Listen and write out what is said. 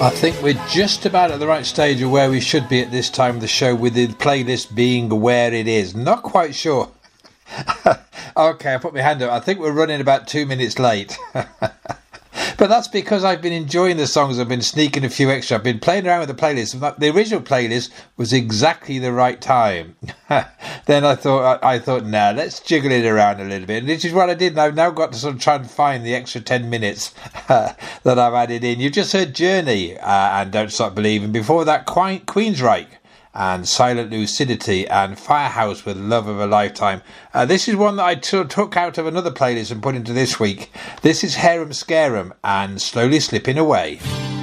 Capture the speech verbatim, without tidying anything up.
I think we're just about at the right stage of where we should be at this time of the show, with the playlist being where it is. Not quite sure. Okay, I put my hand up. I think we're running about two minutes late. But that's because I've been enjoying the songs. I've been sneaking a few extra. I've been playing around with the playlist. The original playlist was exactly the right time. Then I thought, I, I thought, nah, let's jiggle it around a little bit. And this is what I did. And I've now got to sort of try and find the extra ten minutes uh, that I've added in. You've just heard Journey uh, and Don't Stop Believing. Before that, Queen, Queensryche and Silent Lucidity, and Firehouse with Love of a Lifetime. Uh, this is one that I t- took out of another playlist and put into this week. This is Harem Scarum and Slowly Slipping Away.